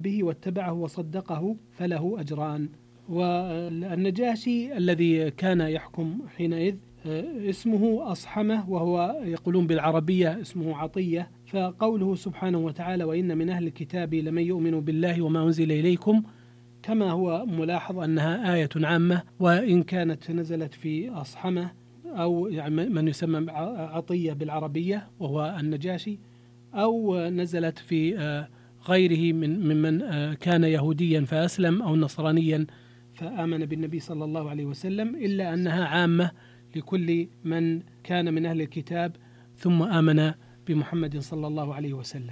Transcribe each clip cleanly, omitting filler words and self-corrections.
به واتبعه وصدقه فله أجران. والنجاشي الذي كان يحكم حينئذ اسمه أصحمة، وهو يقولون بالعربية اسمه عطية. فقوله سبحانه وتعالى وإن من أهل الكتاب لمن يؤمن بالله وما أنزل إليكم، كما هو ملاحظ أنها آية عامة، وإن كانت نزلت في أصحمة أو يعني من يسمى عطية بالعربية وهو النجاشي، أو نزلت في غيره ممن كان يهوديا فأسلم أو نصرانيا فآمن بالنبي صلى الله عليه وسلم، إلا أنها عامة لكل من كان من أهل الكتاب ثم آمن بمحمد صلى الله عليه وسلم.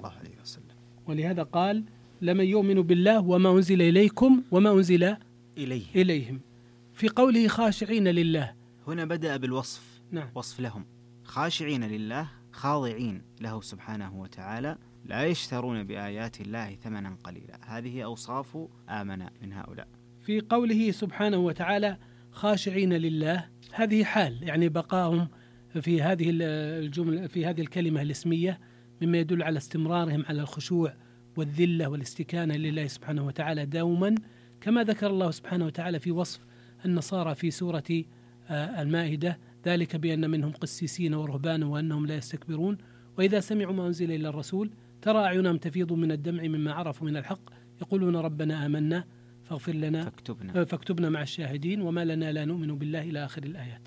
ولهذا قال لمن يؤمن بالله وما أنزل إليكم وما أنزل إليهم. في قوله خاشعين لله، هنا بدأ بالوصف. نعم. وصف لهم خاشعين لله، خاضعين له سبحانه وتعالى، لا يشترون بآيات الله ثمنا قليلا. هذه أوصاف آمن من هؤلاء. في قوله سبحانه وتعالى خاشعين لله، هذه حال يعني بقاهم في هذه الجملة، في هذه الكلمة الاسمية، مما يدل على استمرارهم على الخشوع والذلة والاستكانة لله سبحانه وتعالى دوما، كما ذكر الله سبحانه وتعالى في وصف النصارى في سورة المائدة: ذلك بأن منهم قسيسين ورهبانا وأنهم لا يستكبرون وإذا سمعوا ما أنزل إلى الرسول ترى أعينهم تفيض من الدمع مما عرفوا من الحق يقولون ربنا آمنا فاغفر لنا فاكتبنا مع الشاهدين وما لنا لا نؤمن بالله إلى آخر الآيات.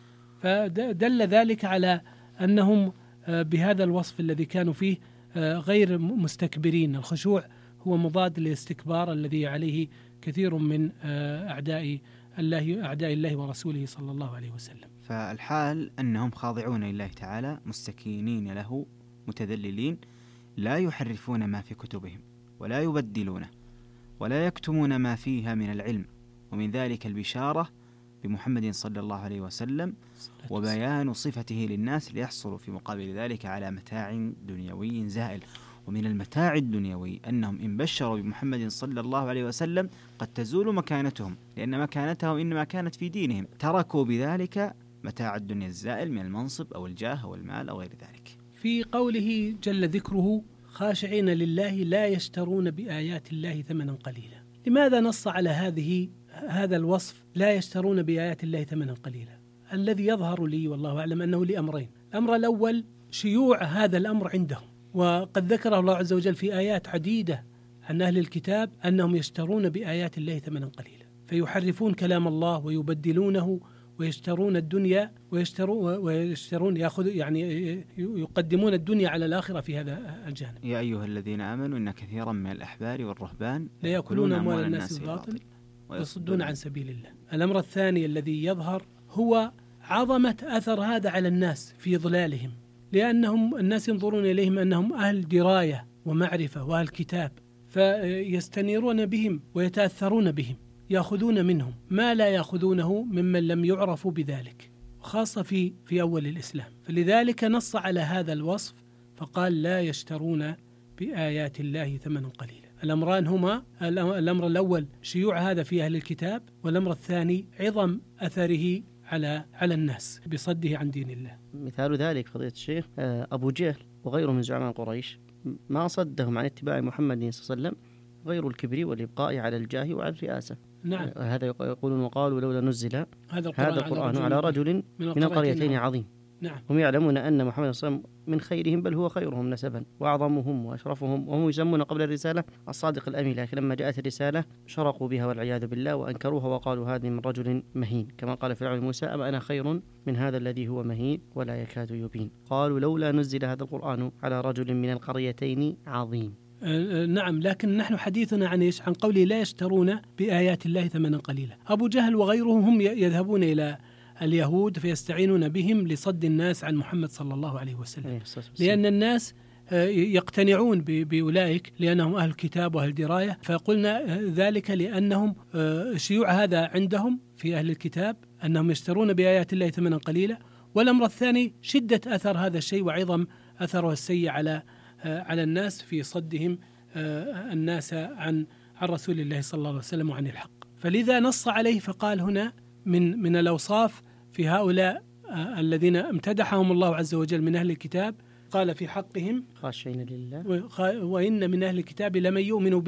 فدل ذلك على أنهم بهذا الوصف الذي كانوا فيه غير مستكبرين. الخشوع هو مضاد للاستكبار الذي عليه كثير من أعداء الله ورسوله صلى الله عليه وسلم. فالحال أنهم خاضعون لله تعالى، مستكينين له، متذللين، لا يحرفون ما في كتبهم ولا يبدلونه ولا يكتمون ما فيها من العلم، ومن ذلك البشارة بمحمد صلى الله عليه وسلم وبيان صفته للناس ليحصلوا في مقابل ذلك على متاع دنيوي زائل. ومن المتاع الدنيوي أنهم إن بشروا بمحمد صلى الله عليه وسلم قد تزول مكانتهم، لأن مكانتهم إنما كانت في دينهم، تركوا بذلك متاع الدنيا الزائل من المنصب أو الجاه أو المال أو غير ذلك. في قوله جل ذكره خاشعين لله لا يشترون بآيات الله ثمنا قليلا، لماذا نص على هذا الوصف لا يشترون بآيات الله ثمنا قليلا؟ الذي يظهر لي والله أعلم أنه لأمرين. الأمر الأول شيوع هذا الأمر عندهم، وقد ذكره الله عز وجل في آيات عديدة عن أهل الكتاب أنهم يشترون بآيات الله ثمنا قليلا، فيحرفون كلام الله ويبدلونه ويشترون الدنيا ويشترون يقدمون الدنيا على الآخرة في هذا الجانب. يا أيها الذين آمنوا إن كثيرا من الأحبار والرهبان ليأكلون أموال الناس بالباطل ويصدون عن سبيل الله. الأمر الثاني الذي يظهر هو عظمة أثر هذا على الناس في ضلالهم، لأنهم الناس ينظرون إليهم أنهم أهل دراية ومعرفة وأهل كتاب، فيستنيرون بهم ويتأثرون بهم، يأخذون منهم ما لا يأخذونه ممن لم يعرفوا بذلك، خاصة في أول الإسلام. فلذلك نص على هذا الوصف فقال لا يشترون بآيات الله ثمنا قليلا. الأمران هما: الأمر الأول شيوع هذا في أهل الكتاب، والأمر الثاني عظم أثره على الناس بصده عن دين الله. مثال ذلك فضيلة الشيخ أبو جهل وغيره من زعماء قريش ما صدهم عن اتباع محمد صلى الله عليه وسلم غير الكبر والإبقاء على الجاه وعلى الرئاسة. نعم. هذا يقولون وقالوا لولا نزل هذا القرآن على رجل من القريتين عظيم. نعم. هم يعلمون أن محمد صلى الله عليه وسلم من خيرهم، بل هو خيرهم نسبا وأعظمهم وأشرفهم، وهم يسمون قبل الرسالة الصادق الأمين، لكن لما جاءت الرسالة شرقوا بها والعياذ بالله وأنكروها وقالوا هذه من رجل مهين، كما قال فرعون موسى أما أنا خير من هذا الذي هو مهين ولا يكاد يبين. قالوا لولا نزل هذا القرآن على رجل من القريتين عظيم. نعم، لكن نحن حديثنا عن عن قوله لا يشترون بآيات الله ثمنا قليلا. أبو جهل وغيرهم هم يذهبون إلى اليهود فيستعينون بهم لصد الناس عن محمد صلى الله عليه وسلم، لأن الناس يقتنعون بأولئك لأنهم أهل كتاب وأهل دراية. فقلنا ذلك لأنهم شيوع هذا عندهم في أهل الكتاب أنهم يشترون بآيات الله ثمنا قليلا. والأمر الثاني شدة أثر هذا الشيء وعظم أثره السيء على الناس في صدهم الناس عن رسول الله صلى الله عليه وسلم وعن الحق. فلذا نص عليه فقال هنا من الأوصاف في هؤلاء الذين امتدحهم الله عز وجل من أهل الكتاب، قال في حقهم خاشعين لله وإن من أهل الكتاب لمن يؤمن